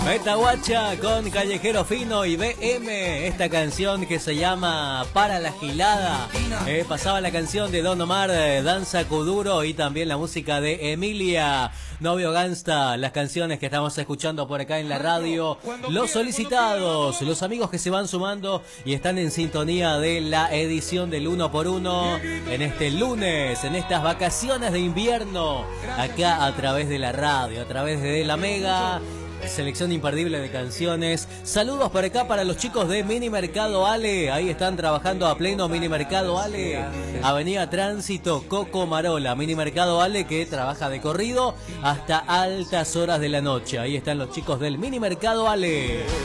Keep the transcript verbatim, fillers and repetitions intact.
Beta Guacha con Callejero Fino y B M, esta canción que se llama Para la Gilada. Eh, pasaba la canción de Don Omar, eh, Danza Kuduro, y también la música de Emilia, Novio Gangsta, las canciones que estamos escuchando por acá en la radio. Los solicitados, los amigos que se van sumando y están en sintonía de la edición del uno por uno en este lunes, en estas vacaciones de invierno, acá a través de la radio, a través de la Mega. Selección imperdible de canciones. Saludos por acá para los chicos de Mini Mercado Ale. Ahí están trabajando a pleno. Mini Mercado Ale, Avenida Tránsito, Coco Marola. Mini Mercado Ale, que trabaja de corrido hasta altas horas de la noche. Ahí están los chicos del Mini Mercado Ale.